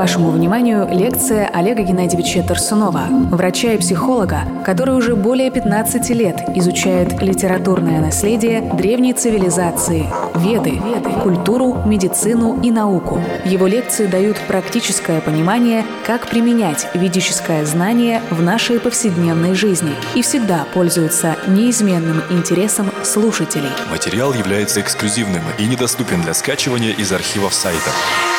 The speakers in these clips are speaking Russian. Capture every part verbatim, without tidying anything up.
Вашему вниманию лекция Олега Геннадьевича Тарсунова, врача и психолога, который уже более пятнадцати лет изучает литературное наследие древней цивилизации, веды, культуру, медицину и науку. Его лекции дают практическое понимание, как применять ведическое знание в нашей повседневной жизни и всегда пользуются неизменным интересом слушателей. Материал является эксклюзивным и недоступен для скачивания из архивов сайта.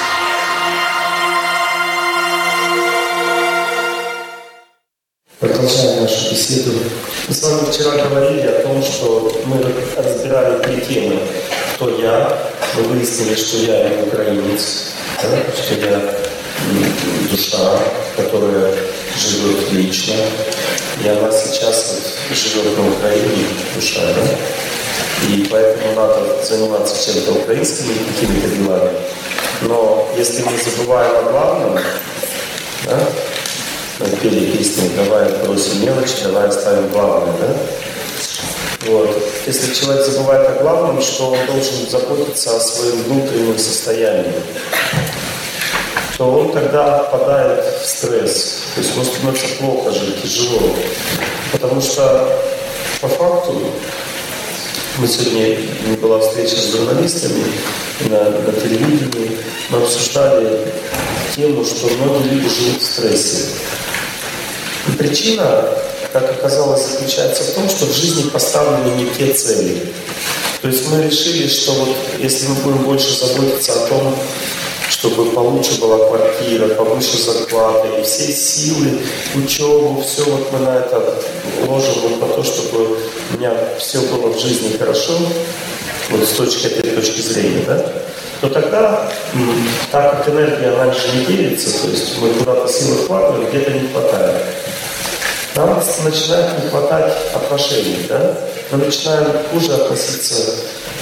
Продолжаем нашу беседу. Мы с вами вчера говорили о том, что мы разбирали три темы. Кто я? Мы выяснили, что я не украинец, да? Что я душа, которая живет лично. И она сейчас вот живет на Украине, душа, да? И поэтому надо заниматься чем-то украинскими какими-то делами. Но если мы забываем о главном, да? Пели песни «Давай бросим мелочь, давай оставим главное», да? Вот. Если человек забывает о главном, что он должен заботиться о своем внутреннем состоянии, то он тогда впадает в стресс. То есть ему становится плохо жить, тяжело. Потому что по факту мы сегодня не была встреча с журналистами на, на телевидении, мы обсуждали тему, что многие люди живут в стрессе. И причина, как оказалось, заключается в том, что в жизни поставлены не те цели. То есть мы решили, что вот если мы будем больше заботиться о том, чтобы получше была квартира, повыше зарплаты, и все силы, учебу, все вот мы на это ложим вот на то, чтобы у меня все было в жизни хорошо, вот с точки этой точки зрения, да, то тогда, так как энергия она же не делится, то есть мы куда-то силы вкладываем, где-то не хватает. Нам начинает не хватать отношений, да? Мы начинаем хуже относиться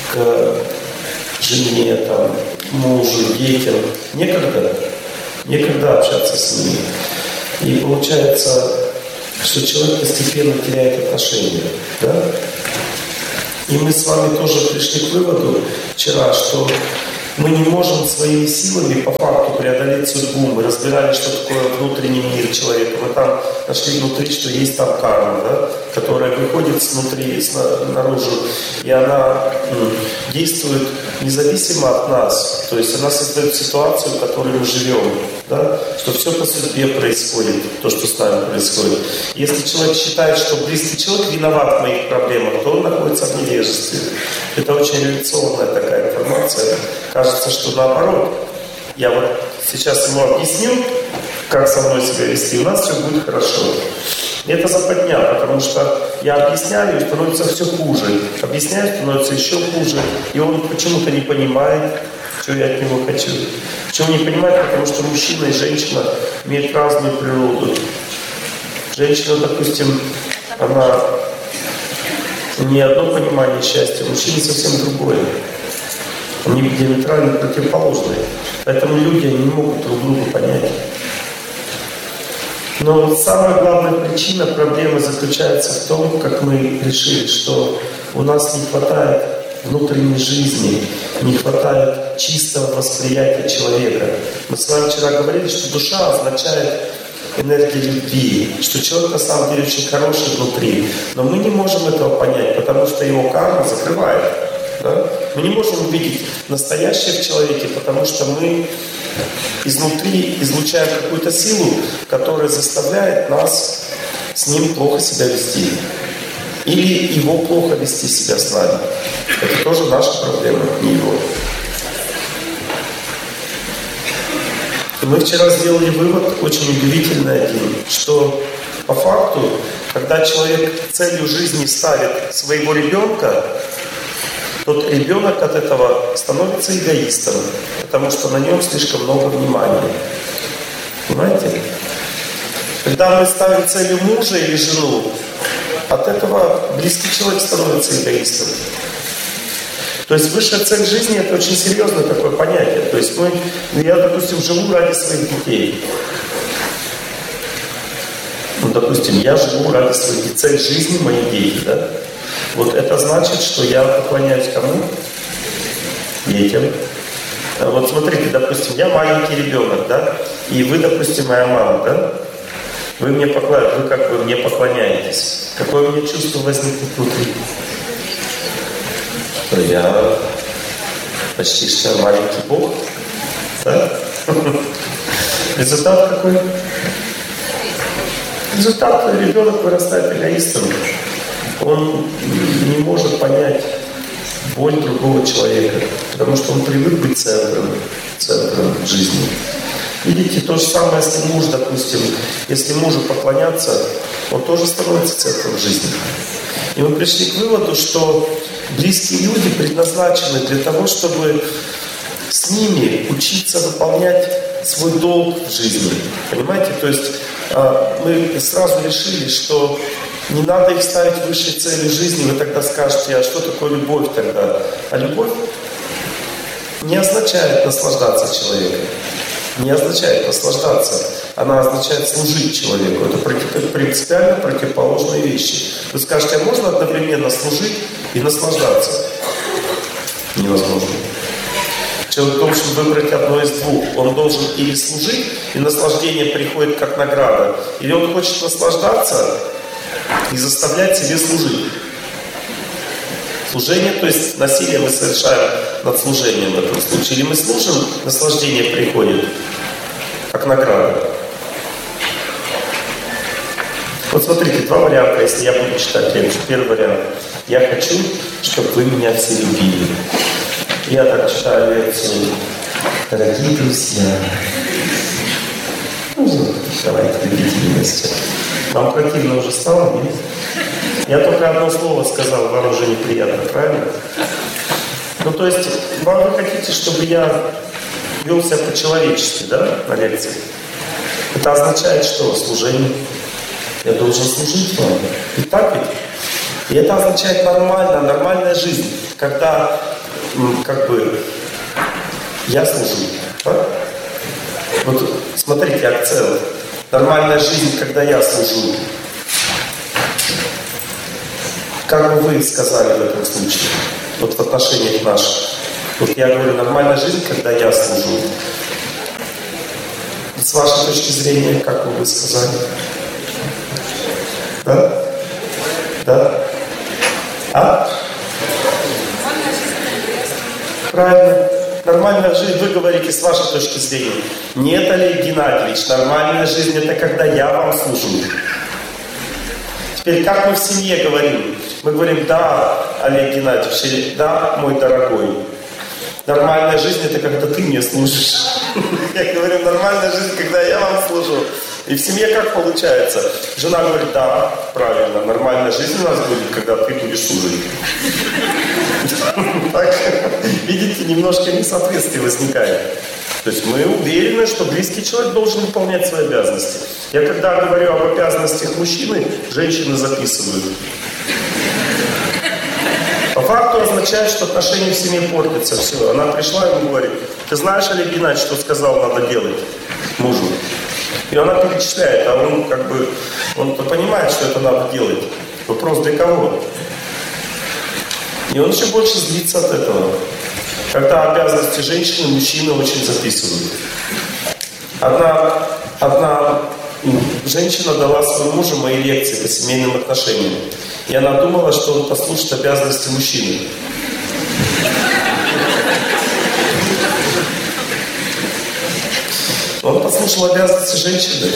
к жене, там, мужу, детям. Некогда, некогда общаться с ними. И получается, что человек постепенно теряет отношения, да? И мы с вами тоже пришли к выводу вчера, что мы не можем своими силами по факту преодолеть судьбу. Мы разбирали, что такое внутренний мир человека. Мы там нашли внутри, что есть там карма, да, которая выходит снутри, наружу. И она м, действует независимо от нас. То есть она создает ситуацию, в которой мы живем. Да, что все по судьбе происходит, то, что с нами происходит. Если человек считает, что близкий человек виноват в моих проблемах, то он находится в невежестве. Это очень революционная такая информация. Кажется, что наоборот. Я вот сейчас ему объясню, как со мной себя вести, у нас все будет хорошо. И это западня, потому что я объясняю, и становится все хуже. Объясняю, становится еще хуже. И он почему-то не понимает, что я от него хочу. Почему не понимает? Потому что мужчина и женщина имеют разную природу. Женщина, допустим, она не одно понимание счастья, мужчина совсем другое. Они диаметрально противоположные. Поэтому люди не могут друг друга понять. Но самая главная причина проблемы заключается в том, как мы решили, что у нас не хватает внутренней жизни, не хватает чистого восприятия человека. Мы с вами вчера говорили, что душа означает энергия любви, что человек на самом деле очень хороший внутри. Но мы не можем этого понять, потому что его карма закрывает. Да? Мы не можем увидеть настоящее в человеке, потому что мы изнутри излучаем какую-то силу, которая заставляет нас с ним плохо себя вести. Или его плохо вести себя с нами. Это тоже наша проблема, не его. И мы вчера сделали вывод очень удивительный один, что по факту, когда человек целью жизни ставит своего ребенка, тот ребенок от этого становится эгоистом, потому что на нем слишком много внимания. Понимаете? Когда мы ставим целью мужа или жену, от этого близкий человек становится эгоистом. То есть высшая цель жизни — это очень серьезное такое понятие. То есть мы, я, допустим, живу ради своих детей. Ну, допустим, я живу ради своих детей. Цель жизни — мои дети, да? Вот это значит, что я поклоняюсь кому? Детям. Вот смотрите, допустим, я маленький ребенок, да, и вы, допустим, моя мама, да, вы мне поклоняетесь, вы как бы мне поклоняетесь. Какое у меня чувство возникнет внутри? Что я почти что маленький Бог, да? Результат какой? Результат: ребенок вырастает эгоистом. Он не может понять боль другого человека, потому что он привык быть центром, центром жизни. Видите, то же самое, если муж, допустим, если мужу поклоняться, он тоже становится центром жизни. И мы пришли к выводу, что близкие люди предназначены для того, чтобы с ними учиться выполнять свой долг в жизни. Понимаете? То есть мы сразу решили, что не надо их ставить высшей целью жизни. Вы тогда скажете: а что такое любовь тогда? А любовь не означает наслаждаться человеком. Не означает наслаждаться. Она означает служить человеку. Это принципиально противоположные вещи. Вы скажете: а можно одновременно служить и наслаждаться? Невозможно. Человек должен выбрать одно из двух. Он должен или служить, и наслаждение приходит как награда, или он хочет наслаждаться и заставлять себе служить. Служение, то есть насилие мы совершаем над служением в этом случае. Или мы служим, наслаждение приходит как награда. Вот смотрите, два варианта, если я буду читать лекцию. Первый вариант: я хочу, чтобы вы меня все любили. Я так читаю лекцию: дорогие друзья, ну, давайте любительности. Вам противно уже стало, нет? Я только одно слово сказал, вам уже неприятно, правильно? Ну, то есть, вам вы хотите, чтобы я вел себя по-человечески, да, на лекции? Это означает что? Служение. Я должен служить вам. И так ведь? И это означает нормально, нормальная жизнь, когда, как бы, я служу. Да? Вот смотрите, акцент. Нормальная жизнь, когда я служу. Как бы вы сказали в этом случае? Вот в отношениях наших. Вот я говорю: нормальная жизнь, когда я служу. С вашей точки зрения, как бы вы сказали? Да? Да? А? Правильно. Нормальная жизнь, вы говорите, с вашей точки зрения. Нет, Олег Геннадьевич, нормальная жизнь — это когда я вам служу. Теперь, как мы в семье говорим? Мы говорим: да, Олег Геннадьевич, или да, мой дорогой. Нормальная жизнь — это когда ты мне служишь. Я говорю: нормальная жизнь, когда я вам служу. И в семье как получается? Жена говорит: да, правильно, нормальная жизнь у нас будет, когда ты будешь служить. Так, видите, немножко несоответствие возникает. То есть мы уверены, что близкий человек должен выполнять свои обязанности. Я когда говорю об обязанностях мужчины, женщины записывают. По факту означает, что отношения в семье портятся. Все. Она пришла и говорит: ты знаешь, Олег Геннадьевич, что сказал, надо делать мужу? И она перечисляет, а он как бы, он понимает, что это надо делать. Вопрос: для кого? И он еще больше злится от этого. Когда обязанности женщины, мужчины очень записывают. Одна, одна женщина дала своему мужу мои лекции по семейным отношениям. И она думала, что он послушает обязанности мужчины. Он послушал обязанности женщины.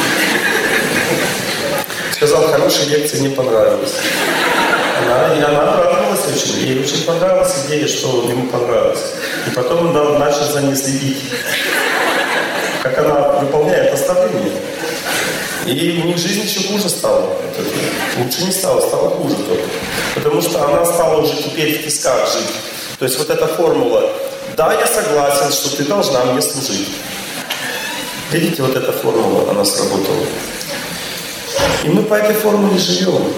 Сказал: хорошие лекции, не понравилось. Она, и она обрадовалась очень. Ей очень понравилась идея, что ему понравилось. И потом он начал за ней следить. Как она выполняет наставления. И у них жизнь еще хуже стала. Лучше не стало, стало хуже только. Потому что она стала уже теперь в тисках жить. То есть вот эта формула: да, я согласен, что ты должна мне служить. Видите, вот эта формула, она сработала. И мы по этой формуле живем.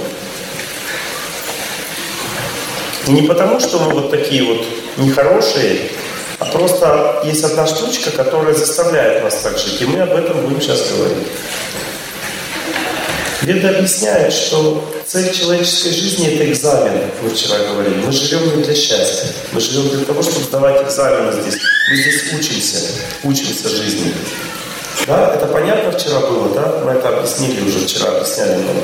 И не потому, что мы вот такие вот нехорошие, а просто есть одна штучка, которая заставляет нас так жить. И мы об этом будем сейчас говорить. Веды объясняют, что цель человеческой жизни — это экзамен, мы вчера говорили. Мы живем не для счастья, мы живем для того, чтобы сдавать экзамены здесь. Мы здесь учимся, учимся жизни. Да, это понятно вчера было, да? Мы это объяснили уже вчера, объясняли много.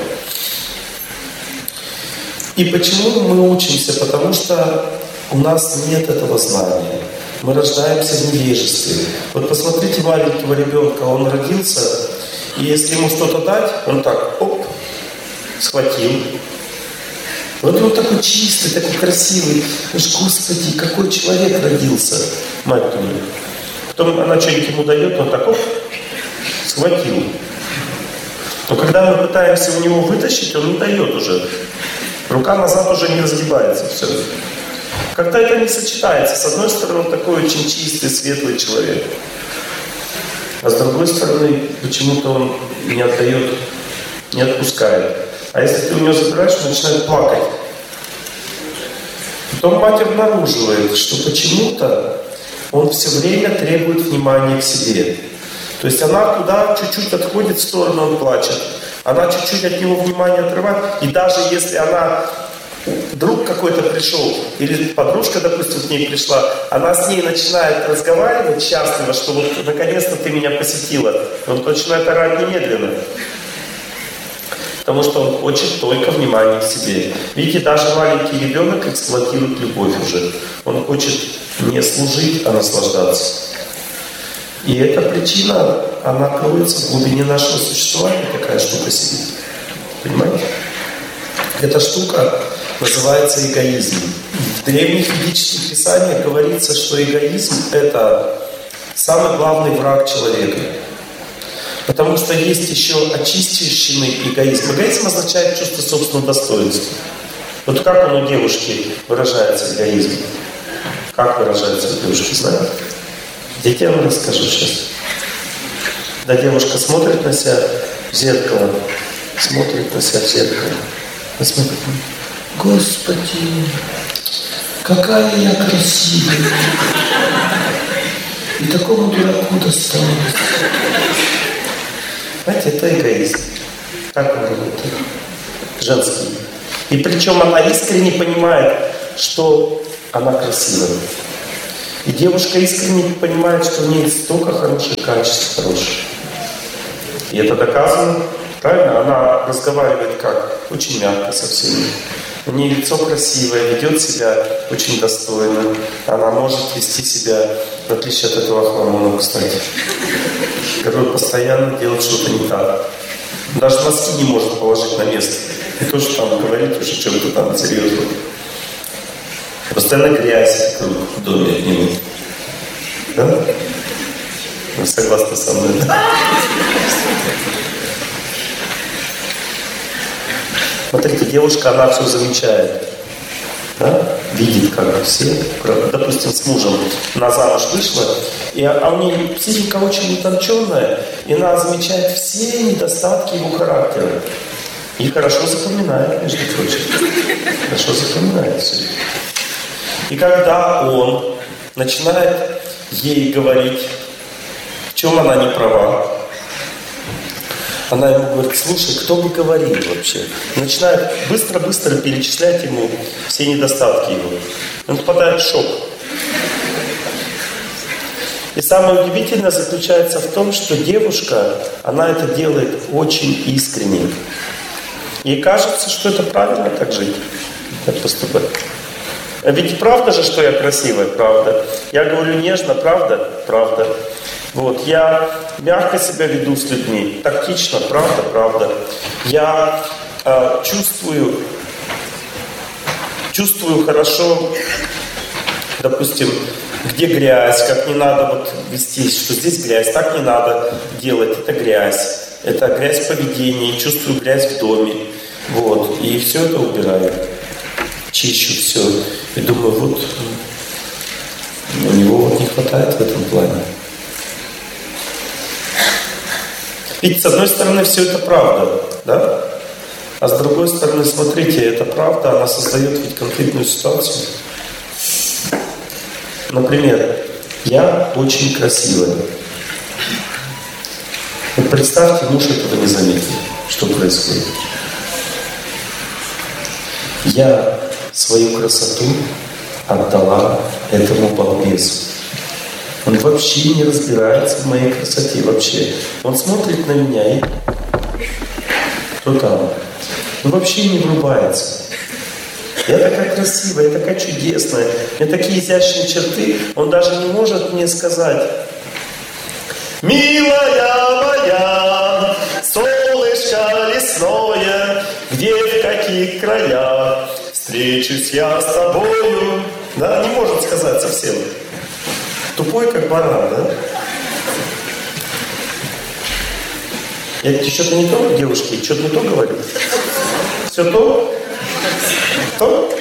И почему мы учимся? Потому что у нас нет этого знания. Мы рождаемся в невежестве. Вот посмотрите маленького ребенка, он родился, и если ему что-то дать, он так, оп, схватил. Вот он такой чистый, такой красивый. Господи, какой человек родился, мать думает. Потом она что-нибудь ему дает, он так, оп, схватил. Но когда мы пытаемся у него вытащить, он не дает уже. Рука назад уже не разгибается, все. Как-то это не сочетается. С одной стороны, он такой очень чистый, светлый человек. А с другой стороны, почему-то он не отдает, не отпускает. А если ты у него забираешь, он начинает плакать. Потом мать обнаруживает, что почему-то он все время требует внимания к себе. То есть она туда чуть-чуть отходит в сторону, он плачет. Она чуть-чуть от него внимание отрывает. И даже если она, друг какой-то пришел, или подружка, допустим, к ней пришла, она с ней начинает разговаривать счастливо, что вот наконец-то ты меня посетила. Он начинает орать немедленно. Потому что он хочет только внимания к себе. Видите, даже маленький ребенок эксплуатирует любовь уже. Он хочет не служить, а наслаждаться. И эта причина, она кроется в глубине нашего существования, такая штука сидит. Понимаете? Эта штука называется эгоизм. В древних ведических писаниях говорится, что эгоизм — это самый главный враг человека. Потому что есть еще очищенный эгоизм. Эгоизм означает чувство собственного достоинства. Вот как он у девушки выражается, эгоизм? Как выражается у девушки, знаете? Дети, я вам расскажу сейчас. Когда девушка смотрит на себя в зеркало, смотрит на себя в зеркало, она смотрит, Господи, какая я красивая. И такому дураку досталось. Знаете, это эгоизм. Как он работает? Женский. И причем она искренне понимает, что она красивая. И девушка искренне понимает, что у нее столько хороших качеств, хороших. И это доказано, правильно? Она разговаривает как? Очень мягко со всеми. У нее лицо красивое, ведет себя очень достойно. Она может вести себя, в отличие от этого Ахламона, кстати, который постоянно делает что-то не так. Даже носки не может положить на место. И то, что там говорит уже что-то там серьезно. Постоянно грязь в доме от него. Да? Вы согласны со мной? Да? Смотрите, девушка, она все замечает. Да? Видит, как все. Допустим, с мужем она замуж вышла, и, а у нее психика очень утонченная, и она замечает все недостатки его характера. И хорошо запоминает, между прочим. Хорошо запоминает все. И когда он начинает ей говорить, в чем она не права, она ему говорит, слушай, кто бы говорил вообще? И начинает быстро-быстро перечислять ему все недостатки его. Он попадает в шок. И самое удивительное заключается в том, что девушка, она это делает очень искренне. Ей кажется, что это правильно так жить, так поступать. Ведь правда же, что я красивая, правда. Я говорю нежно, правда? Правда. Вот, я мягко себя веду с людьми, тактично, правда, правда. Я э, чувствую, чувствую хорошо, допустим, где грязь, как не надо вот вести, что здесь грязь, так не надо делать, это грязь. Это грязь поведения, чувствую грязь в доме. Вот, и все это убираю. Чищу все. И думаю, вот у него вот не хватает в этом плане. Ведь с одной стороны все это правда, да? А с другой стороны, смотрите, эта правда, она создает ведь конфликтную ситуацию. Например, я очень красивая. Вот представьте, муж этого не заметил. что происходит? Я свою красоту отдала этому балбесу. Он вообще не разбирается в моей красоте вообще. Он смотрит на меня и... Кто там? Он вообще не врубается. Я такая красивая, я такая чудесная, у меня такие изящные черты. Он даже не может мне сказать: «Милая моя, солнышко лесное, где, в каких краях встречусь я с тобою». Да, не может сказать совсем. Тупой, как баран, да? Я что-то не то, девушки, что-то не то говорю? Все то? То?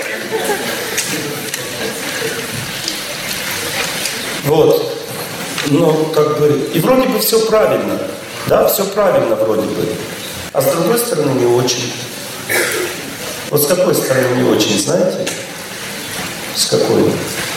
Вот. Но как бы... И вроде бы все правильно. Да, все правильно вроде бы. А с другой стороны не очень. Вот с какой стороны не очень, знаете? С какой?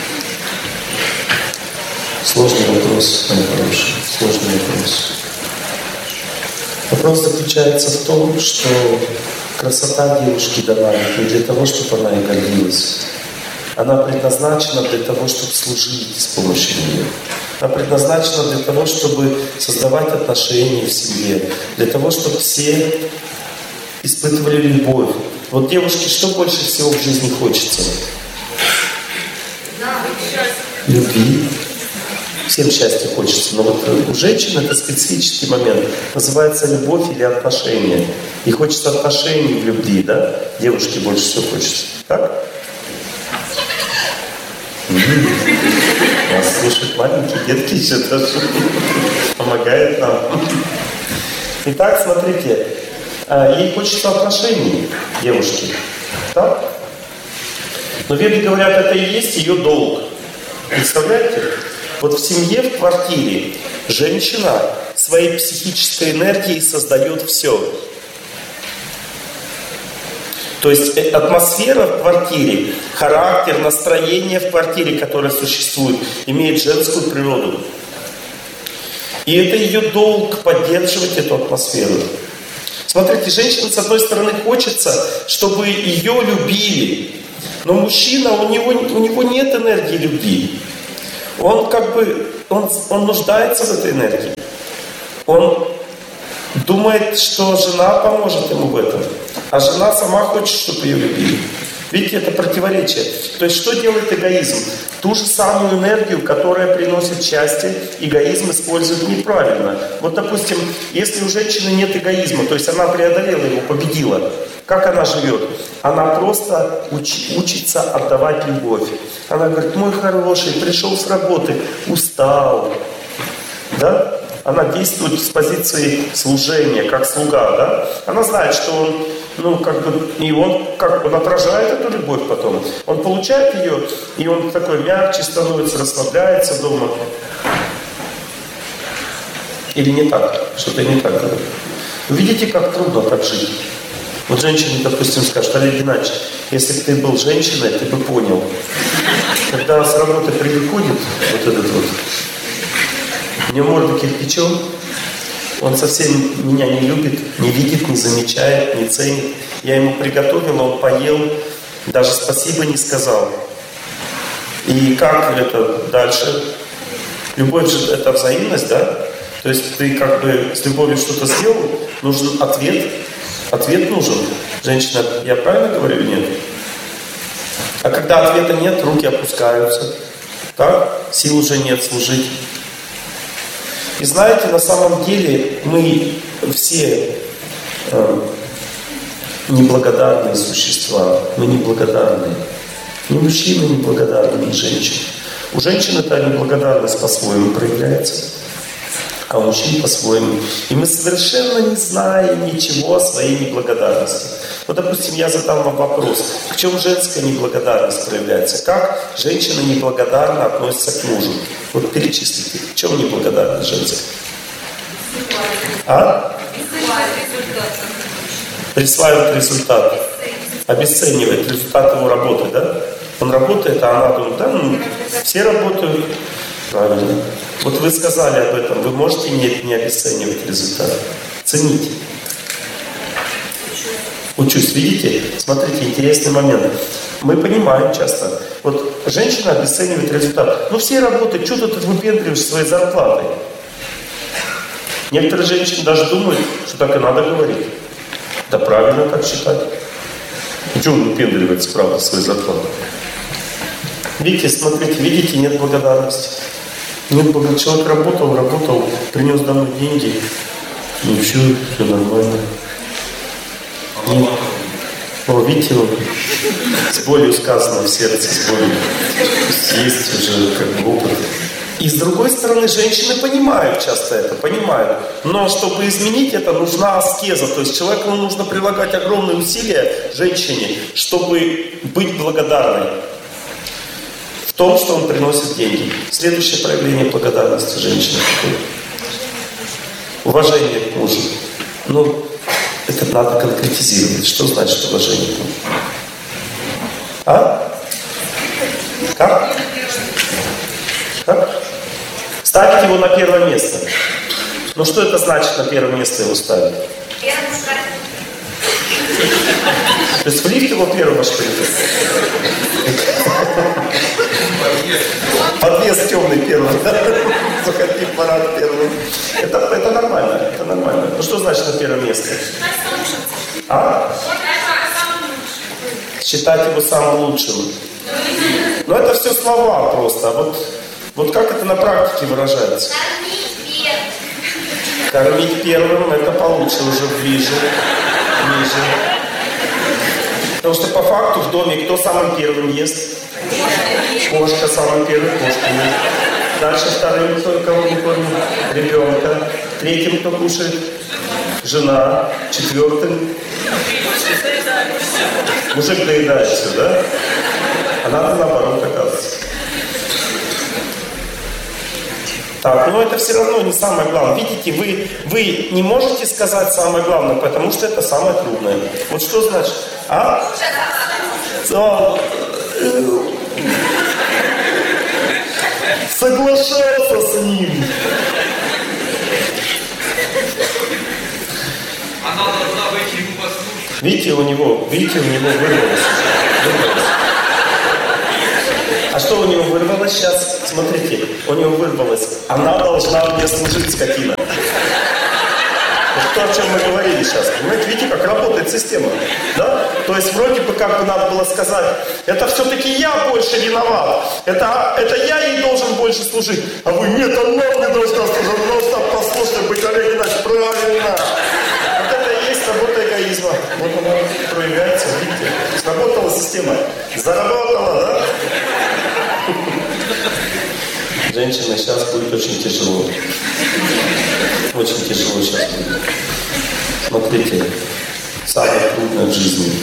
Сложный вопрос, мой хороший. Сложный вопрос. Вопрос заключается в том, что красота девушки дана не для того, чтобы она и гордилась. Она предназначена для того, чтобы служить с помощью нее. Она предназначена для того, чтобы создавать отношения в семье. Для того, чтобы все испытывали любовь. Вот девушке что больше всего в жизни хочется? Любви. Всем счастья хочется. Но вот у женщин это специфический момент. Называется любовь или отношения. И хочется отношений в любви, да? Девушке больше всего хочется. Так? Нас слушают маленькие детки еще даже. Помогает нам. Итак, смотрите. Ей хочется отношений, девушке. Так? Но веды говорят, это и есть ее долг. Представляете? Вот в семье, в квартире женщина своей психической энергией создает все. То есть атмосфера в квартире, характер, настроение в квартире, которое существует, имеет женскую природу. И это ее долг поддерживать эту атмосферу. Смотрите, женщина, с одной стороны, хочется, чтобы ее любили. Но мужчина, у него, у него нет энергии любви. Он как бы, он, он нуждается в этой энергии. Он думает, что жена поможет ему в этом. А жена сама хочет, чтобы ее любили. Видите, это противоречие. То есть, что делает эгоизм? Ту же самую энергию, которая приносит счастье, эгоизм использует неправильно. Вот, допустим, если у женщины нет эгоизма, то есть она преодолела его, победила, как она живет? Она просто уч, учится отдавать любовь. Она говорит: мой хороший, пришел с работы, устал. Да? Она действует с позиции служения, как слуга, да? Она знает, что он, ну, как бы, и он, как он отражает эту любовь потом. Он получает ее, и он такой мягче становится, расслабляется дома. Или не так? Что-то не так говорю. Вы видите, как трудно так жить? Вот женщина, допустим, скажет: Олег Геннадьевич, если бы ты был женщиной, ты бы понял. Когда с работы приходит вот этот вот, у него морда кирпичом, он совсем меня не любит, не видит, не замечает, не ценит. Я ему приготовил, он поел, даже спасибо не сказал. И как это дальше? Любовь же это взаимность, да? То есть ты как бы с любовью что-то сделал, нужен ответ. Ответ нужен. Женщина, я правильно говорю или нет? А когда ответа нет, руки опускаются. Так? Сил уже нет служить. И знаете, на самом деле мы все э, неблагодарные существа. Мы неблагодарные. Ни мужчины неблагодарны, ни женщины. У женщин эта неблагодарность по-своему проявляется, а у мужчин по-своему. И мы совершенно не знаем ничего о своей неблагодарности. Вот, допустим, я задам вам вопрос. В чем женская неблагодарность проявляется? Как женщина неблагодарно относится к мужу? Вот перечислите. В чем неблагодарность женская? А? Присваивает результат. Обесценивает результат его работы, да? Он работает, а она думает: да, ну, все работают. Правильно. Вот вы сказали об этом. Вы можете не, не обесценивать результат. Цените. Учусь, видите? Смотрите, интересный момент. Мы понимаем часто. Вот женщина обесценивает результат. Ну все работают, что ты тут выпендриваешь своей зарплатой? Некоторые женщины даже думают, что так и надо говорить. Да правильно так считать. Чего он выпендривается, правда, своей зарплатой? Видите, смотрите, видите, нет благодарности. Нет благодарности. Человек работал, работал, принес домой деньги. Ничего, все нормально. Нет. О, видите, вот, с болью сказано в сердце, с болью. Есть уже как бы опыт. И с другой стороны, женщины понимают часто это, понимают. Но чтобы изменить это, нужна аскеза. То есть человеку нужно прилагать огромные усилия, женщине, чтобы быть благодарной в том, что он приносит деньги. Следующее проявление благодарности женщины. Уважение к мужу. Ну, это надо конкретизировать. Что значит уважение к мужу? А? Как? Как? Ставить его на первое место. Ну что это значит на первое место его ставить? То есть в лифт его первого, что ли? Подъезд темный первый, да? Заходи в парад первым. Это, это нормально, это нормально. Ну что значит на первое место? А? Считать его самым лучшим. Ну это все слова просто. А вот, вот как это на практике выражается? Кормить первым, это получше уже ближе. Ближе. Потому что по факту в доме кто самым первым ест? Кошка самым первым, кошка ест. Дальше вторым кто кого не кормит? Ребенка. Третьим кто кушает? Жена. Четвертым? Мужик доедает все, да? А надо наоборот оказывается. Так, но это все равно не самое главное. Видите, вы, вы не можете сказать самое главное, потому что это самое трудное. Вот что значит? А? Соглашаться с ним. Она должна быть ему послушной. Видите, у него, видите, у него вырвалось. вырвалось. А что у него вырвалось сейчас? Смотрите, у него вырвалось. Она должна мне служить, скотина. Вот то, о чем мы говорили сейчас. Понимаете, видите, как работает система. Да? То есть вроде бы как бы надо было сказать, это все-таки я больше виноват. Это, это я ей должен больше служить. А вы, нет, она мне должна служить. Она должна послушной быть, Олег Геннадьевич, правильно. Вот это и есть работа эгоизма. Вот она проявляется, видите. Сработала система. Заработала, да? Женщина, сейчас будет очень тяжело. Очень тяжело сейчас будет. Смотрите, самое трудное в жизни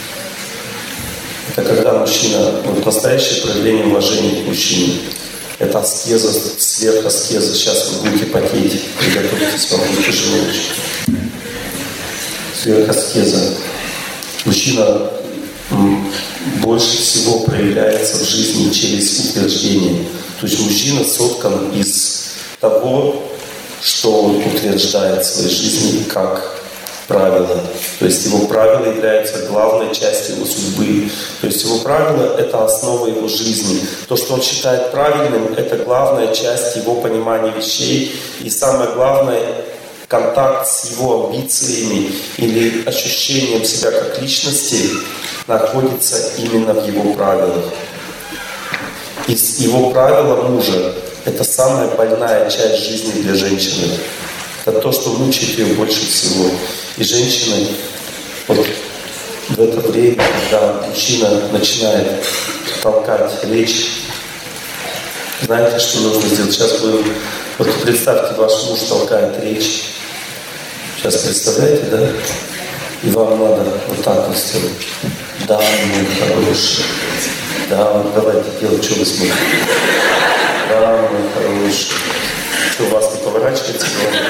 — это когда мужчина, вот настоящее проявление уважения к мужчине. Это аскеза, сверхаскеза. Сейчас вы будете потеть, приготовьтесь, вам будет тяжело очень. Сверхаскеза. Мужчина больше всего проявляется в жизни через утверждение. То есть мужчина соткан из того, что он утверждает в своей жизни как правило. То есть его правило является главной частью его судьбы. То есть его правило — это основа его жизни. То, что он считает правильным, это главная часть его понимания вещей. И самое главное — контакт с его амбициями или ощущением себя как личности находится именно в его правилах. И его правило мужа — это самая больная часть жизни для женщины. Это то, что мучает ее больше всего. И женщины вот в это время, когда мужчина начинает толкать речь, знаете, что нужно сделать? Сейчас вы, вот представьте, ваш муж толкает речь. Сейчас представляете, да? И вам надо вот так вот сделать. Да, мой хороший. Да, давайте делать, что вы смотрите. Да, мой хороший. Что, у вас не поворачивается?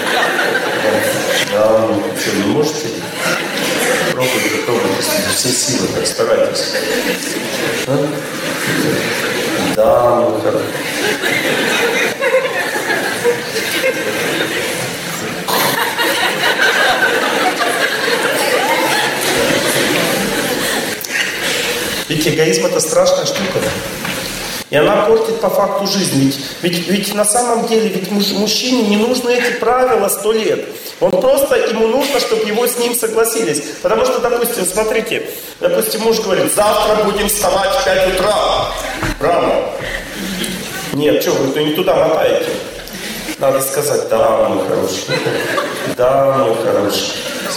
Да, ну, что, не можете? Пробуйте, пробуйте. Все силы, так старайтесь. Да, да, мой хороший. Ведь эгоизм это страшная штука. И она портит по факту жизнь. Ведь, ведь, ведь на самом деле ведь муж, мужчине не нужны эти правила сто лет. Он просто, ему нужно, чтобы его с ним согласились. Потому что, допустим, смотрите, допустим, муж говорит, завтра будем вставать в пять утра. Рано. Нет, что, вы не туда мотаете. Надо сказать, да, мой хороший. Да, мой хороший.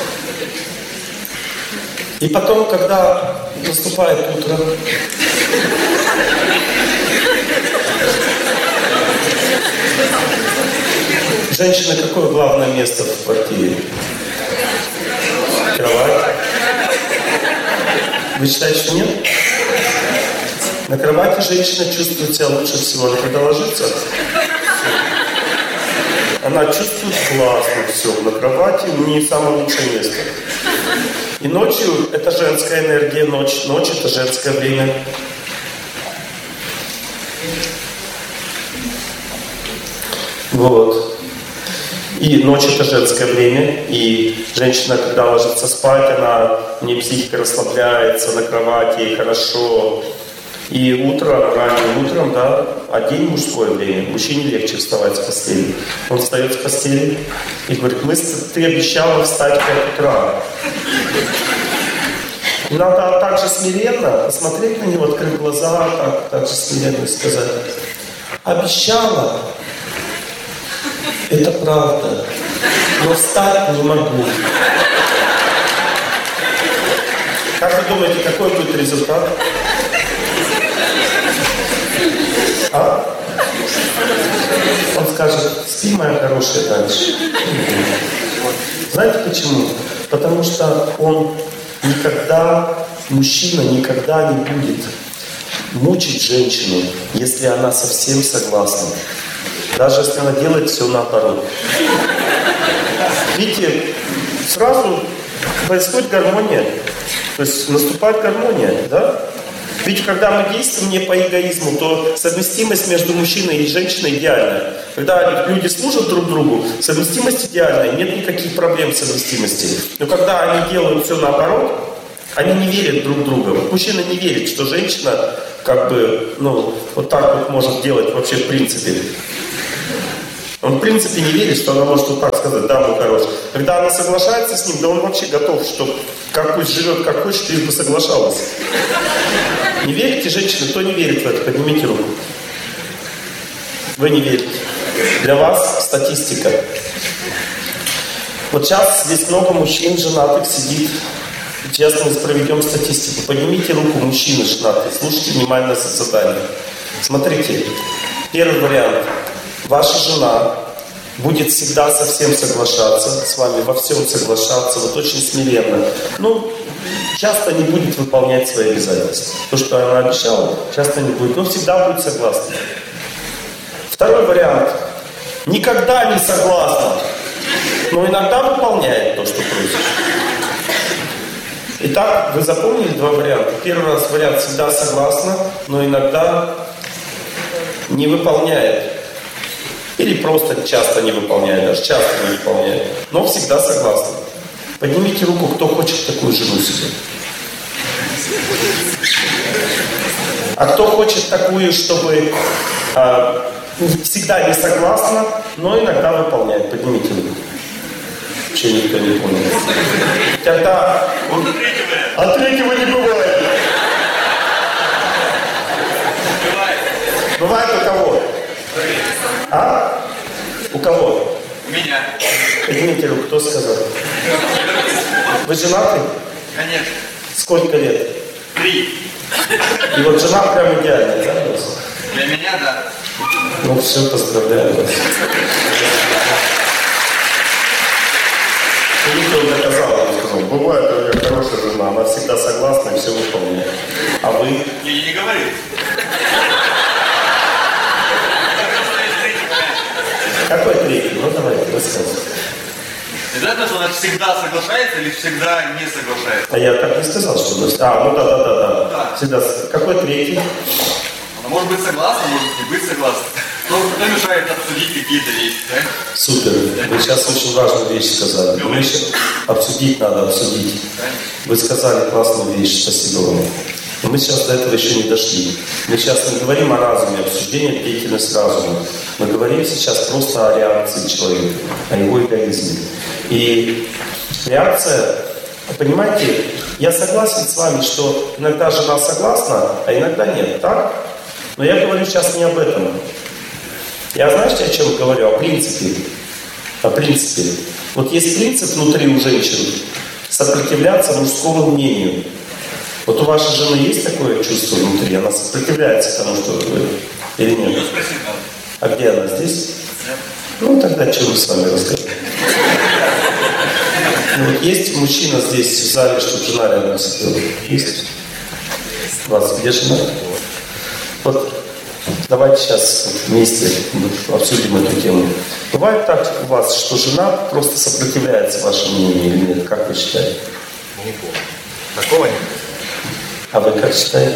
И потом, когда наступает утро, женщина, какое главное место в квартире? Кровать. Вы считаете, что нет? На кровати женщина чувствует себя лучше всего. Она когда ложится, она чувствует классно все. На кровати не самое лучшее место. И ночью это женская энергия, ночь, ночь это женское время. Вот. И ночь это женское время, и женщина, когда ложится спать, она, у нее психика расслабляется на кровати, ей хорошо. И утро, ранним утром, да, а день мужское время, мужчине легче вставать с постели. Он встает с постели и говорит, мы, ты обещала встать в пять утра. И надо так же смиренно посмотреть на него, открыть глаза, так, так же смиренно сказать, обещала. Это правда, но встать не могу. Как вы думаете, какой будет результат? А? Он скажет, спи, моя хорошая, дальше. Знаете почему? Потому что он никогда, мужчина никогда не будет мучить женщину, если она совсем согласна. Даже если она делает все наоборот. Видите, сразу происходит гармония. То есть наступает гармония, да? Ведь когда мы действуем не по эгоизму, то совместимость между мужчиной и женщиной идеальная. Когда люди служат друг другу, совместимость идеальная, нет никаких проблем с совместимостью. Но когда они делают все наоборот, они не верят друг другу. Мужчина не верит, что женщина как бы, ну, вот так вот может делать вообще в принципе. Он в принципе не верит, что она может вот так сказать, да, мой хороший. Когда она соглашается с ним, да он вообще готов, что как пусть живет, как хочет, лишь бы соглашалась. Не верите, женщины? Кто не верит в это? Поднимите руку. Вы не верите. Для вас статистика. Вот сейчас здесь много мужчин женатых сидит. Сейчас мы проведем статистику. Поднимите руку, мужчины женатые. Слушайте внимательно задание. Смотрите. Первый вариант. Ваша жена будет всегда со всем соглашаться, с вами во всем соглашаться, вот очень смиренно. Ну, часто не будет выполнять свои обязательства. То, что она обещала, часто не будет, но всегда будет согласна. Второй вариант. Никогда не согласна, но иногда выполняет то, что просит. Итак, вы запомнили два варианта. Первый раз вариант всегда согласна, но иногда не выполняет. Или просто часто не выполняет, даже часто не выполняет, но всегда согласна. Поднимите руку, кто хочет такую жену себе. А кто хочет такую, чтобы э, всегда не согласна, но иногда выполняет. Поднимите руку. Вообще никто не понял. Тогда... А третьего не бывает. Бывает у кого? А? У кого? У меня. Поднимите руку, кто сказал? Вы женаты? Конечно. Сколько лет? Три. И вот жена прям идеальная, да? Для меня, да. Ну все, поздравляю вас. Никто не доказал, он сказал, бывает у меня хорошая жена, она всегда согласна и все выполняет. А вы? Я не говорю. Какой третий? Ну давайте, рассказывайте. Это что она всегда соглашается или всегда не соглашается? А я так не сказал, что... А, ну да, да, да, да. Да. Всегда. Какой третий? Она может быть согласна, может не быть согласна. Кто, кто мешает обсудить какие-то вещи, да? Супер. Вы сейчас очень важную вещь сказали. Вы обсудить надо, обсудить. Вы сказали классную вещь. Спасибо вам. Но мы сейчас до этого еще не дошли. Мы сейчас не говорим о разуме, обсуждении деятельности разума. Мы говорим сейчас просто о реакции человека, о его эгоизме. И реакция, понимаете, я согласен с вами, что иногда жена согласна, а иногда нет, так? Но я говорю сейчас не об этом. Я знаете, о чем говорю? О принципе. О принципе. Вот есть принцип внутри у женщин сопротивляться мужскому мнению. Вот у вашей жены есть такое чувство внутри? Она сопротивляется тому, что вы говорите? Или нет? А где она? Здесь? Ну, тогда что мы с вами разговариваем? Вот есть мужчина здесь в зале, чтобы жена рядом сидела? Есть? У вас где жена? Вот давайте сейчас вместе обсудим эту тему. Бывает так у вас, что жена просто сопротивляется вашему мнению или нет? Как вы считаете? Не помню. Такого нет. А вы как считаете?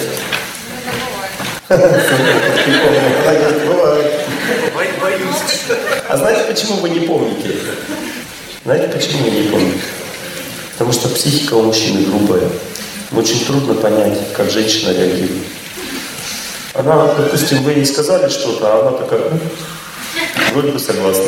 Бывает. Боюсь. А знаете, почему вы не помните? Знаете, почему вы не помните? Потому что психика у мужчины грубая. Очень трудно понять, как женщина реагирует. Она, допустим, вы ей сказали что-то, а она такая, ну, вроде бы согласна.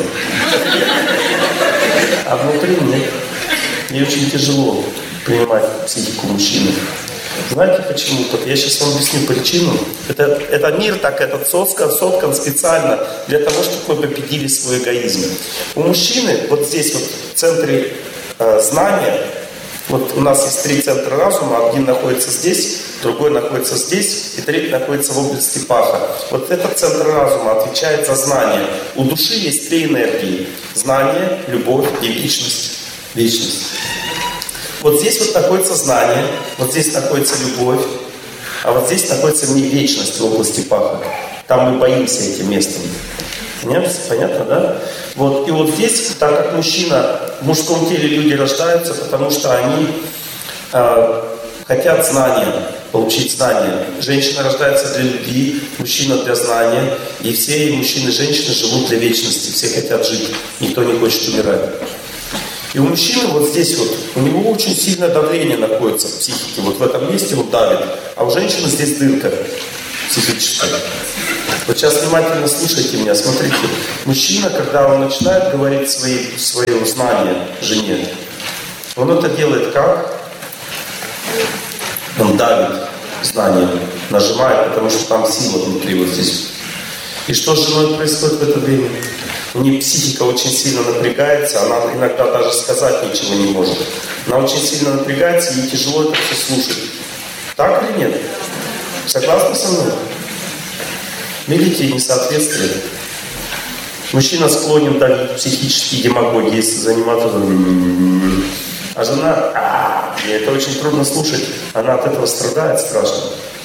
А внутри нет. Ей очень тяжело принимать психику мужчины. Знаете почему? Я сейчас вам объясню причину. Это, это мир так этот соткан, соткан специально для того, чтобы мы победили свой эгоизм. У мужчины вот здесь вот в центре э, знания, вот у нас есть три центра разума, один находится здесь, другой находится здесь, и третий находится в области паха. Вот этот центр разума отвечает за знание. У души есть три энергии: знание, любовь и вечность. Вечность. Вот здесь вот находится знание, вот здесь находится любовь, а вот здесь находится не вечность в области паха. Там мы боимся этим местом. Понятно? Понятно, да? Вот. И вот здесь, так как мужчина, в мужском теле люди рождаются, потому что они э, хотят знания, получить знания. Женщина рождается для любви, мужчина для знания. И все мужчины и женщины живут для вечности. Все хотят жить, никто не хочет умирать. И у мужчины вот здесь вот, у него очень сильное давление находится в психике. Вот в этом месте он давит. А у женщины здесь дырка психическая. Вот сейчас внимательно слушайте меня, смотрите. Мужчина, когда он начинает говорить свои, свое знание жене, он это делает как? Он давит знание, нажимает, потому что там сила внутри вот здесь. И что с женой происходит в это время? У нее психика очень сильно напрягается, она иногда даже сказать ничего не может. Она очень сильно напрягается, ей тяжело это все слушать. Так или нет? Согласны со мной? Видите несоответствие? Мужчина склонен давить психические демагогии, если заниматься. А жена, а, ей это очень трудно слушать, она от этого страдает страшно.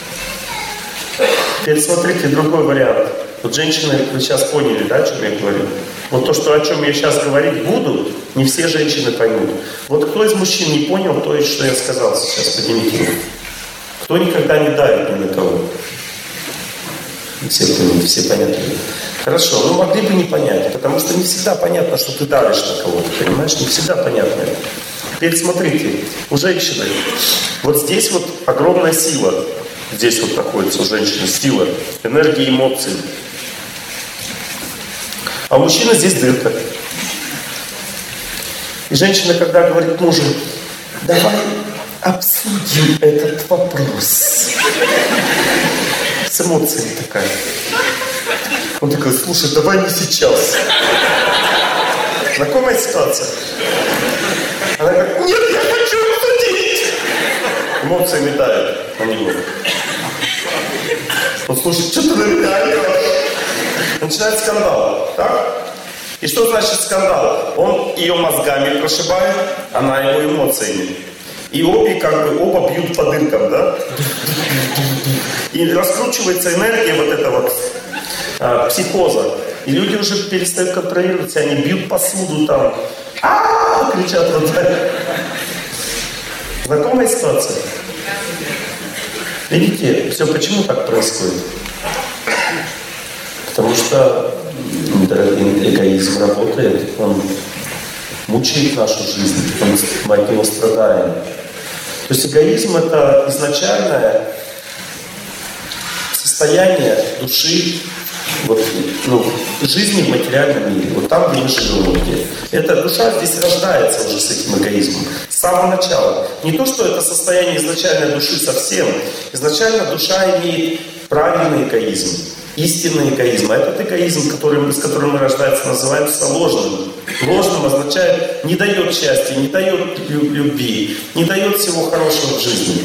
Теперь смотрите, другой вариант. Вот женщины, вы сейчас поняли, да, о чем я говорю? Вот то, что, о чем я сейчас говорить буду, не все женщины поймут. Вот кто из мужчин не понял то, что я сказал сейчас, поднимите руку. Кто никогда не давит ни на кого? Все поняли, все понятны. Хорошо, ну могли бы не понять, потому что не всегда понятно, что ты давишь на кого-то, понимаешь? Не всегда понятно это. Теперь смотрите, у женщины вот здесь вот огромная сила. Здесь вот находится у женщины сила, энергия эмоций. А у мужчины здесь дырка. И женщина, когда говорит мужу, давай обсудим этот вопрос. С эмоциями такая. Он такой, слушай, давай не сейчас. Знакомая ситуация? Она говорит, нет, я хочу обсудить. Эмоциями давит на него. Он слушай, что ты на меня орешь? Начинается скандал, так? И что значит скандал? Он ее мозгами прошибает, она его эмоциями. И обе как бы оба бьют по дыркам, да? И раскручивается энергия вот эта вот а, психоза. И люди уже перестают контролировать себя, они бьют посуду там, а-а-а, кричат вот так. Знакомая ситуация? Видите, все почему так происходит? Потому что эгоизм работает, он мучает нашу жизнь, мы от него страдаем. То есть эгоизм — это изначальная состояние души, вот, ну, жизни в материальном мире, вот там, где мы живем, где. Эта душа здесь рождается уже с этим эгоизмом. С самого начала. Не то, что это состояние изначальной души совсем. Изначально душа имеет правильный эгоизм, истинный эгоизм. А этот эгоизм, который, с которым мы рождаемся, называется ложным. Ложным означает не дает счастья, не дает любви, не дает всего хорошего в жизни.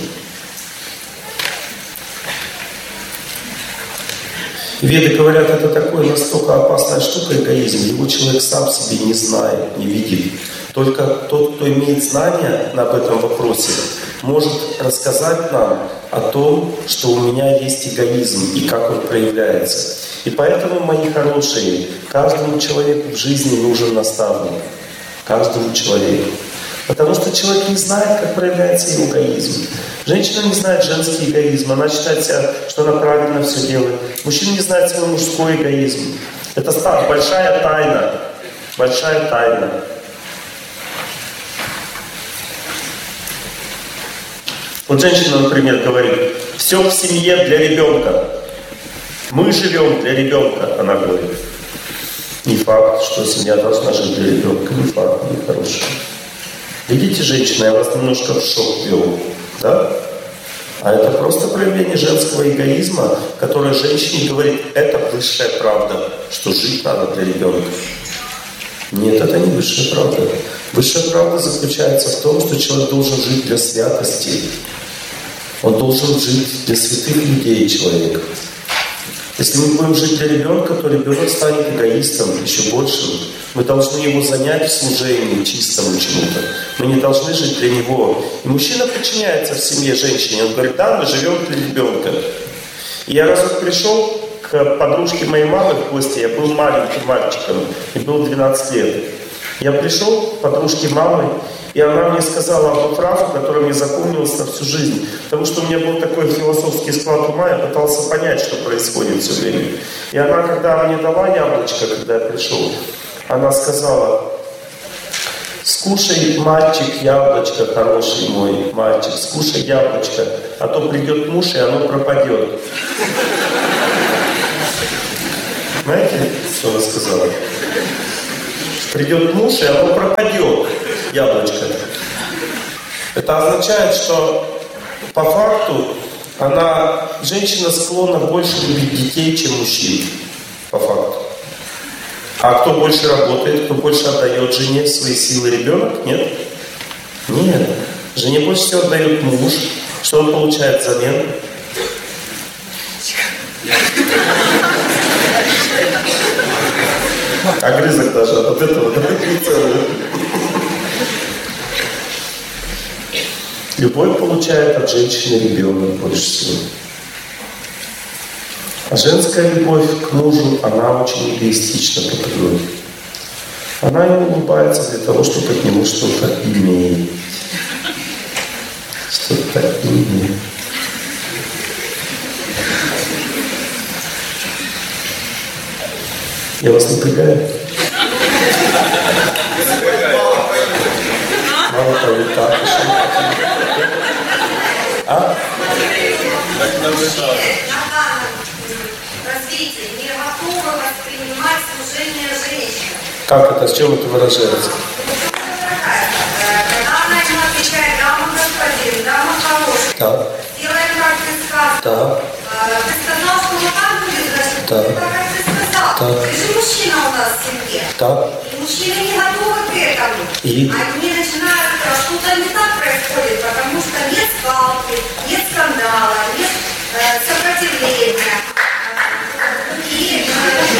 Веды говорят, это такое настолько опасная штука, эгоизм. Его человек сам себе не знает, не видит. Только тот, кто имеет знания об этом вопросе, может рассказать нам о том, что у меня есть эгоизм и как он проявляется. И поэтому, мои хорошие, каждому человеку в жизни нужен наставник. Каждому человеку. Потому что человек не знает, как проявляется его эгоизм. Женщина не знает женский эгоизм, она считает себя, что она правильно все делает. Мужчина не знает свой мужской эгоизм. Это большая тайна. Большая тайна. Вот женщина, например, говорит, все в семье для ребенка. Мы живем для ребенка, она говорит. Не факт, что семья должна жить для ребенка, не факт, не хороший. Видите, женщина, я вас немножко в шок ввел, да? А это просто проявление женского эгоизма, которое женщине говорит, это высшая правда, что жить надо для ребенка. Нет, это не высшая правда. Высшая правда заключается в том, что человек должен жить для святости. Он должен жить для святых людей, человек. Если мы будем жить для ребенка, то ребенок станет эгоистом, еще большим. Мы должны его занять в служении чистому чему-то. Мы не должны жить для него. И мужчина подчиняется в семье женщине. Он говорит, да, мы живем для ребенка. И я разок пришел к подружке моей мамы в гости. Я был маленьким мальчиком, и было двенадцать лет. Я пришел к подружке мамы, и она мне сказала одну фразу, которая мне запомнилась на всю жизнь. Потому что у меня был такой философский склад ума, я пытался понять, что происходит все время. И она, когда мне дала яблочко, когда я пришел, она сказала, скушай, мальчик, яблочко, хороший мой мальчик, скушай яблочко, а то придет муж, и оно пропадет. Знаете, что она сказала? Придет муж, и оно пропадет, яблочко. Это означает, что по факту она, женщина склонна больше любить детей, чем мужчин. По факту. А кто больше работает, кто больше отдает жене свои силы, ребенок? Нет? Нет. Жене больше всего отдает муж. Что он получает взамен? Огрызок даже от этого. Любовь получает от женщины ребенок больше всего. А женская любовь к мужу, она очень эгоистична по природе. Она ему улыбается для того, чтобы от него что-то иметь. Что-то иметь. Я вас напрягаю? Мало того, так. А? Развитие не готово воспринимать служение женщины. Как это? С чем это выражается? Когда она ему отвечает, да, он господин, да, он хороший. Да. Делаем, как ты сказал. Да. Ты сказал, что вот так будет, значит, Да. так, как ты сказал. Да. Ты же мужчина у нас в семье. Да. И мужчины не готовы к этому. И? Они начинают, что-то не так происходит, потому что нет скалки, нет скандала, нет э, сопротивления. И...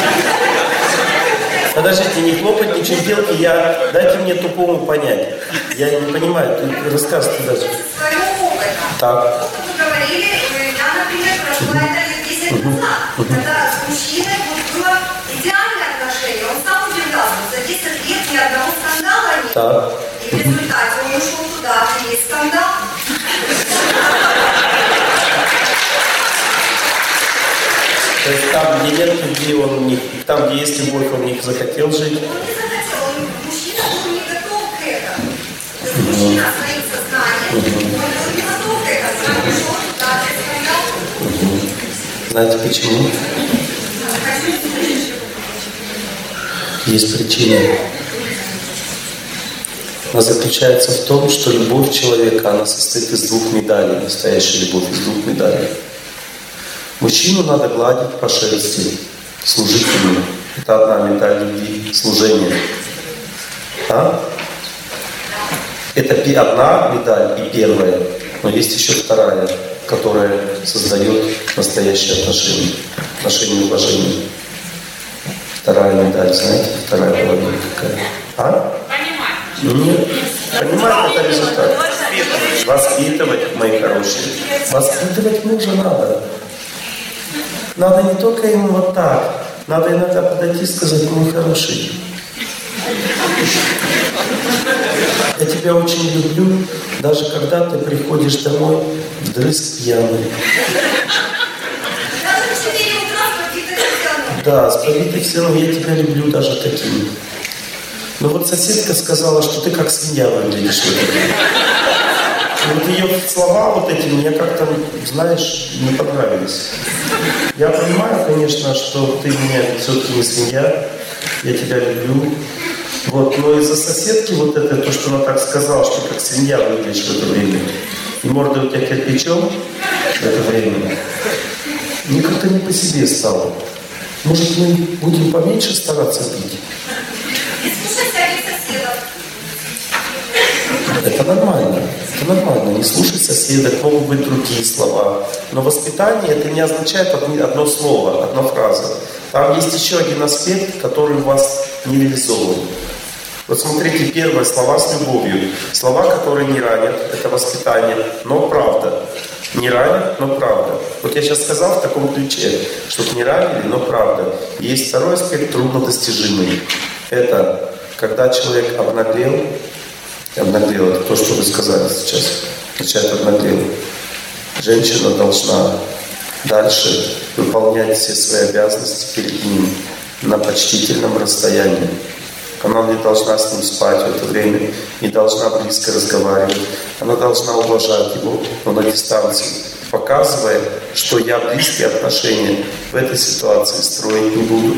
Подождите, не хлопать, ничего делать, я... Дайте мне тупому понять. Я не понимаю, ты рассказывай даже. Своего опыта. Так. Вот вы говорили, я, например, прошла это лет десять назад, когда с мужчиной вот было идеальное отношение, он сам удивлялся, за десять лет ни одного скандала нет. Так. И в результате он ушел туда, где есть скандал. То есть там, где нет любви, он не... Там, где есть любовь, он не захотел жить. Он не захотел, он, мужчина был не готов к этому. То есть мужчина своим сознанием, он был не готов к этому, он ушел туда, где скандал. Знаете почему? Есть причина. Она заключается в том, что любовь человека, она состоит из двух медалей. Настоящая любовь из двух медалей. Мужчину надо гладить по шерсти, служить ему. Это одна медаль любви, служение. А? Это одна медаль и первая, но есть еще вторая, которая создает настоящие отношения, отношения уважения. Вторая медаль, знаете, вторая половина какая? А? Нет. Понимать это результат. Воспитывать, мои хорошие. Воспитывать мужа надо. Надо не только ему вот так. Надо иногда подойти и сказать: мой хороший, я тебя очень люблю, даже когда ты приходишь домой вдрызг пьяный. Да, с побитой все равно я тебя люблю даже таким. Но вот соседка сказала, что ты как свинья выглядишь. Вот ее слова вот эти мне как-то, знаешь, не понравились. Я понимаю, конечно, что ты меня все-таки не свинья, я тебя люблю. Вот, но из-за соседки вот это, то, что она так сказала, что как свинья выглядишь в это время, и морда у тебя кирпичом в это время, мне как-то не по себе стало. Может, мы будем поменьше стараться пить? Это нормально. Это нормально. Не слушай соседок, могут быть другие слова. Но воспитание это не означает одно слово, одна фраза. Там есть еще один аспект, который у вас не реализован. Вот смотрите, первое, слова с любовью. Слова, которые не ранят, это воспитание, но правда. Не ранят, но правда. Вот я сейчас сказал в таком ключе, чтобы не ранили, но правда. Есть второй аспект, труднодостижимый. Это когда человек обнаглел, обнаглел, это то, что вы сказали сейчас, означает обнаглел. Женщина должна дальше выполнять все свои обязанности перед ним на почтительном расстоянии. Она не должна с ним спать в это время, не должна близко разговаривать. Она должна уважать его, но на дистанции, показывая, что я близкие отношения в этой ситуации строить не буду.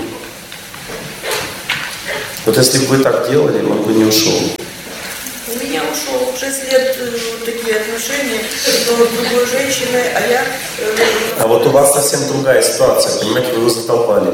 Вот если бы вы так делали, он бы не ушел. У меня ушел шесть лет вот такие отношения с другой женщиной, а я... А вот у вас совсем другая ситуация, понимаете, вы его задолбали.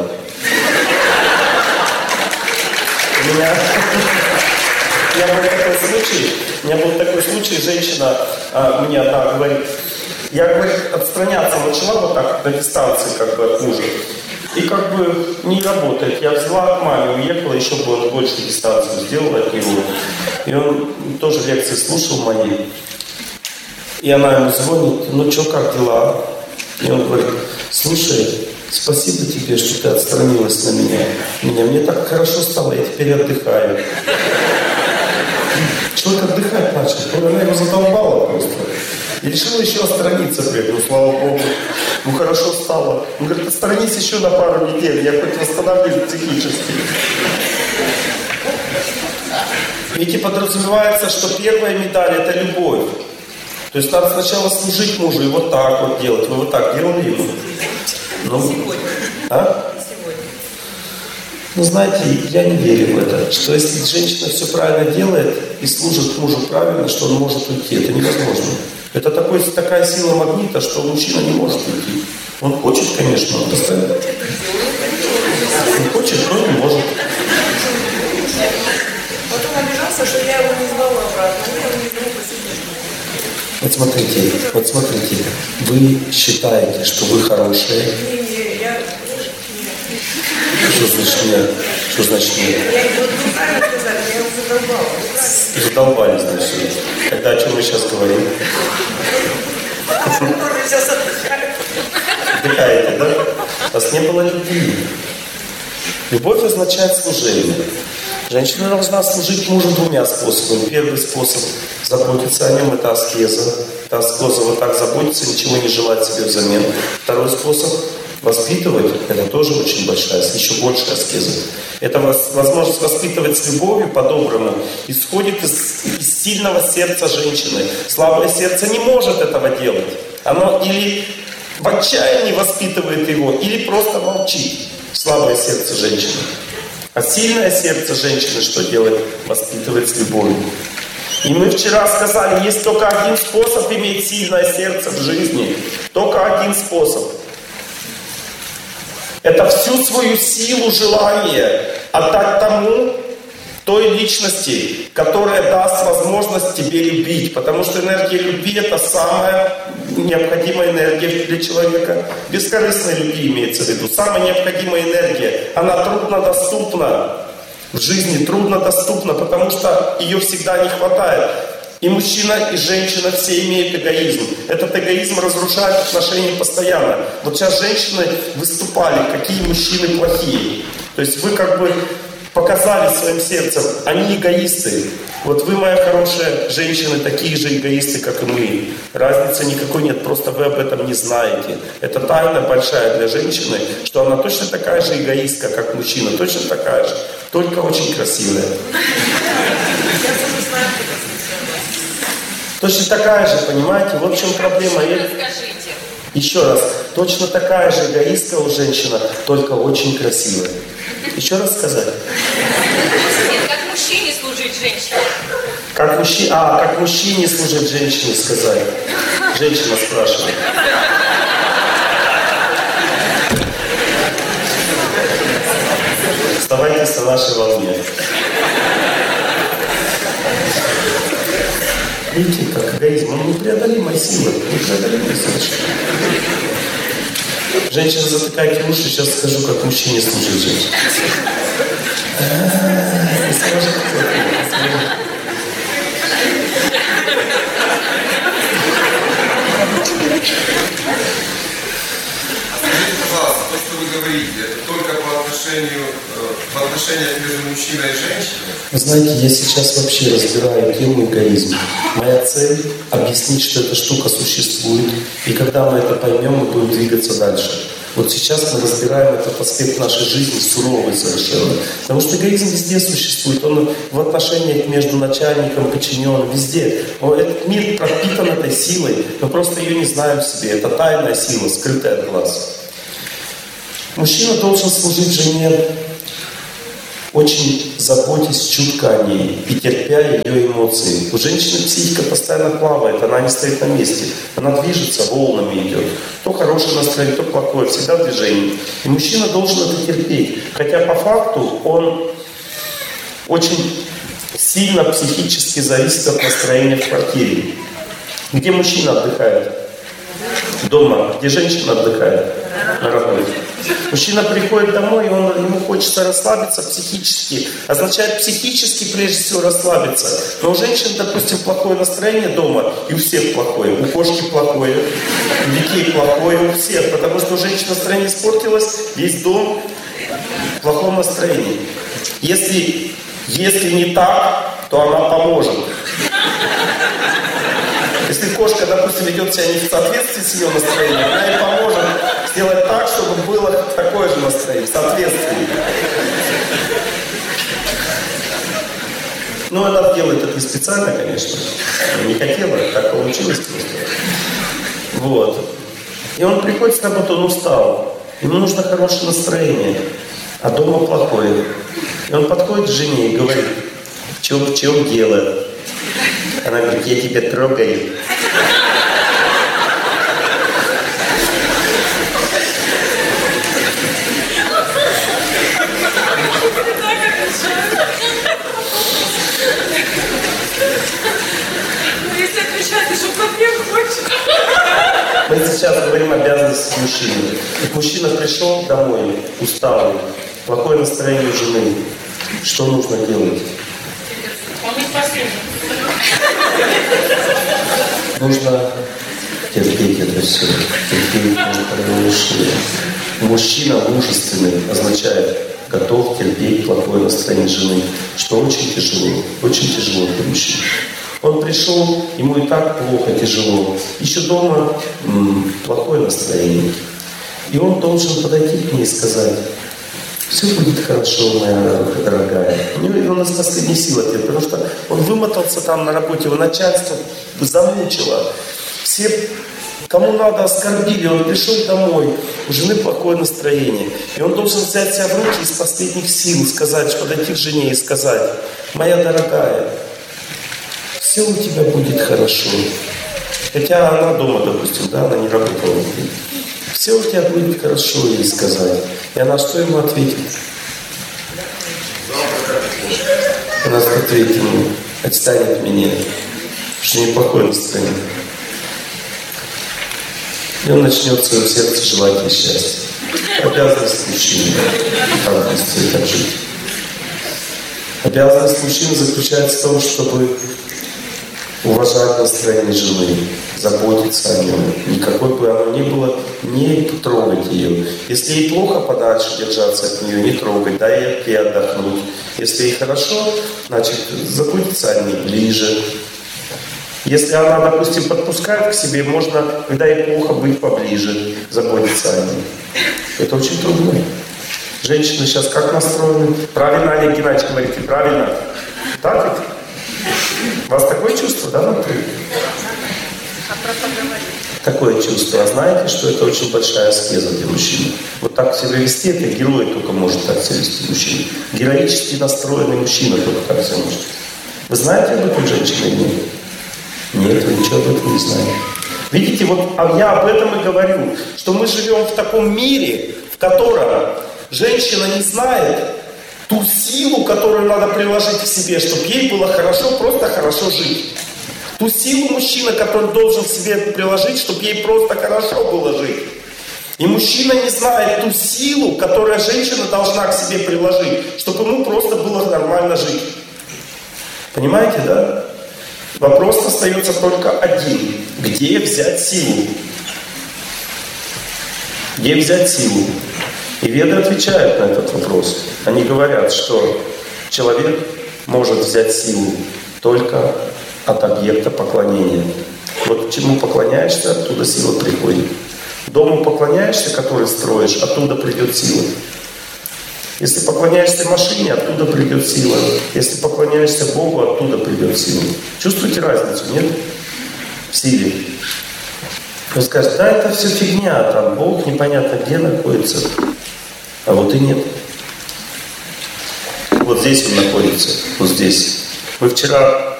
У меня, у меня был такой случай, у меня был такой случай, женщина а, мне одна говорит, я, говорит, отстраняться начала вот так на дистанции как бы от мужа, и как бы не работает. Я взяла к маме, уехала, еще было больше дистанцию сделала от него. И он тоже лекции слушал мои. И она ему звонит: ну что, как дела? И он говорит: слушай, спасибо тебе, что ты отстранилась на меня. меня. Мне так хорошо стало, я теперь отдыхаю. Человек отдыхать начал. Она его задолбала просто. И решила еще отстраниться. Ну, слава Богу. Ну, хорошо стало. Он говорит: отстранись еще на пару недель, я хоть восстановлюсь психически. Видите, подразумевается, что первая медаль – это любовь. То есть надо сначала служить мужу и вот так вот делать. Вы вот так делали ему? Ну, Сегодня. А? Сегодня. Ну, знаете, я не верю в это, что если женщина все правильно делает и служит мужу правильно, что он может уйти. Это невозможно. Это такой, такая сила магнита, что мужчина не может уйти. Он хочет, конечно, он постоянно. Он хочет, но не может. Потом обижался, что я его не звала обратно. Я его не звала посидеть. Вот смотрите, вот смотрите, вы считаете, что вы хорошие. Не, не, я... Что значит нет? Что значит нет? Я его неправильно сказали, я его задолбала. Задолбали, значит. Тогда о чем мы сейчас говорим? Он тоже сейчас отдыхает. Отдыхаете, да? У вас не было любви. Любовь означает служение. Женщина должна служить мужу двумя способами. Первый способ – заботиться о нем – это аскеза. Это аскеза вот так заботиться, ничего не желать себе взамен. Второй способ – воспитывать – это тоже очень большая, еще большая аскеза. Это возможность воспитывать с любовью по-доброму исходит из, из сильного сердца женщины. Слабое сердце не может этого делать. Оно или в отчаянии воспитывает его или просто молчит. Слабое сердце женщины. А сильное сердце женщины что делает? Воспитывает с любовью. И мы вчера сказали, есть только один способ иметь сильное сердце в жизни. Только один способ. Это всю свою силу желания отдать тому, той личности, которая даст возможность тебе любить. Потому что энергия любви — это самая необходимая энергия для человека. Бескорыстной любви имеется в виду. Самая необходимая энергия. Она труднодоступна. В жизни труднодоступна, потому что ее всегда не хватает. И мужчина, и женщина все имеют эгоизм. Этот эгоизм разрушает отношения постоянно. Вот сейчас женщины выступали, какие мужчины плохие. То есть вы как бы показали своим сердцем, они эгоисты. Вот вы, моя хорошая, женщины, такие же эгоисты, как и мы. Разницы никакой нет, просто вы об этом не знаете. Это тайна большая для женщины, что она точно такая же эгоистка, как мужчина, точно такая же, только очень красивая. Точно такая же, понимаете? Вот в чем проблема. Еще раз, точно такая же эгоистка у женщины, только очень красивая. Еще раз сказать? Нет, как мужчине служить женщине. Как мужчине, а, как мужчине служить женщине сказать. Женщина спрашивает. Оставайтесь на нашей волне. Видите, как эгоизм, он непреодолимая сила, непреодолимая сила. Женщина, затыкайте уши, сейчас скажу, как мужчине служить женщине. Скажите, пожалуйста, то, что вы говорите, это только по отношению, по отношениям между мужчиной и женщиной? Вы знаете, я сейчас вообще разбираю тему эгоизма. Моя цель — объяснить, что эта штука существует. И когда мы это поймем, мы будем двигаться дальше. Вот сейчас мы разбираем этот аспект нашей жизни, суровый совершенно. Потому что эгоизм везде существует. Он в отношениях между начальником и подчиненным, везде. Этот мир пропитан этой силой. Мы просто ее не знаем в себе. Это тайная сила, скрытая от глаз. Мужчина должен служить жене, очень заботясь чутко о ней и терпя ее эмоции. У женщины психика постоянно плавает, она не стоит на месте. Она движется, волнами идет. То хорошее настроение, то плохое, всегда в движении. И мужчина должен это терпеть. Хотя по факту он очень сильно психически зависит от настроения в квартире. Где мужчина отдыхает? Дома. Где женщина отдыхает? На работе. Мужчина приходит домой, и он, ему хочется расслабиться психически. Означает психически прежде всего расслабиться. Но у женщин, допустим, плохое настроение дома, и у всех плохое. У кошки плохое, у детей плохое, у всех. Потому что у женщин настроение испортилось, весь дом в плохом настроении. Если, если не так, то она поможет. Если кошка, допустим, ведет себя не в соответствии с ее настроением, она ей поможет сделать так, чтобы было такое же настроение, в соответствии. Ну, она делает это не специально, конечно. Не хотела, так получилось просто. Вот. И он приходит с работы, он устал. Ему нужно хорошее настроение, а дома плохое. И он подходит к жене и говорит: в чем, в чем дело? Она говорит: я тебя трогаю. Мы сейчас говорим о обязанностях мужчины. Мужчина пришел домой, усталый, плохое настроение у жены. Что нужно делать? Нужно терпеть это все. Терпеть мужчина. Мужчина мужественный означает готов терпеть плохое настроение жены. Что очень тяжело. Очень тяжело для мужчины. Он пришел, ему и так плохо, тяжело. Еще дома м, плохое настроение. И он должен подойти к ней и сказать: все будет хорошо, моя дорогая. У него у нас последняя сила, потому что он вымотался там на работе, его начальство замучило. Все Кому надо, оскорбили, он пришел домой, у жены плохое настроение. И он должен взять себя в руки из последних сил, сказать, подойти к жене и сказать: моя дорогая, все у тебя будет хорошо. Хотя она дома, допустим, да, она не работала. Все у тебя будет хорошо, ей сказать. И она что ему ответит? Она ответит ему: отстань от меня, что неплохое настроение. И он начнет в своем сердце желать ей счастья. Обязанность мужчины так вести, так жить. Обязанность мужчины заключается в том, чтобы уважать настроение жены, заботиться о нем. Никакой бы оно ни было, не трогать ее. Если ей плохо, подальше держаться от нее, не трогать, дай ей отдохнуть. Если ей хорошо, значит, заботиться о ней ближе. Если она, допустим, подпускает к себе, можно, когда ей плохо, быть поближе, заботиться о ней. Это очень трудно. Женщины сейчас как настроены? Правильно, Олег Геннадьевич, говорите, правильно? Так ведь? У вас такое чувство, да, внутри? Такое чувство. А знаете, что это очень большая аскеза для мужчины? Вот так себя вести, это герой только может так себя вести мужчина. Героически настроенный мужчина только так себя может. Вы знаете об этом, женщины, или нет? Нет, вы ничего об этом не знаете. Видите, вот я об этом и говорю, что мы живем в таком мире, в котором женщина не знает ту силу, которую надо приложить к себе, чтобы ей было хорошо, просто хорошо жить. Ту силу мужчина, который должен себе приложить, чтобы ей просто хорошо было жить. И мужчина не знает ту силу, которую женщина должна к себе приложить, чтобы ему просто было нормально жить. Понимаете, да? Вопрос остается только один. Где взять силу? Где взять силу? И веды отвечают на этот вопрос. Они говорят, что человек может взять силу только от объекта поклонения. Вот чему поклоняешься, оттуда сила приходит. Дому поклоняешься, который строишь, оттуда придет сила. Если поклоняешься машине, оттуда придет сила. Если поклоняешься Богу, оттуда придет сила. Чувствуете разницу, нет? В силе. Вы скажете: да, это все фигня, там Бог непонятно где находится. А вот и нет. Вот здесь он находится, вот здесь. Мы вчера